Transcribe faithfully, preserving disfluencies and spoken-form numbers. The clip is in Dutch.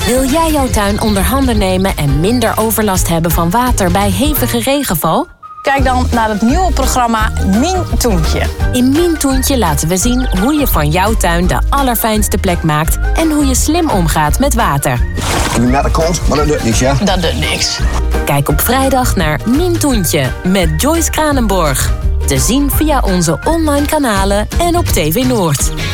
Wil jij jouw tuin onder handen nemen en minder overlast hebben van water bij hevige regenval? Kijk dan naar het nieuwe programma Mien Toentje. In Mien Toentje laten we zien hoe je van jouw tuin de allerfijnste plek maakt en hoe je slim omgaat met water. Je met de kont, maar dat doet niks, ja? Dat doet niks. Kijk op vrijdag naar Mien Toentje met Joyce Kranenborg. Te zien via onze online kanalen en op T V Noord.